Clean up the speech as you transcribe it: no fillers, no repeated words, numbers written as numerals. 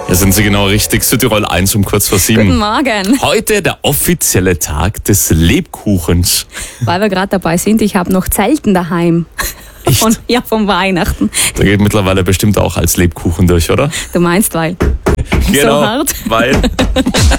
Ja, sind Sie genau richtig. Südtirol 1 um kurz vor 7. Guten Morgen. Heute der offizielle Tag des Lebkuchens. Weil wir gerade dabei sind, ich habe noch Zelten daheim. Echt? Vom Weihnachten. Da geht mittlerweile bestimmt auch als Lebkuchen durch, oder? Du meinst, weil Genau, so hart. weil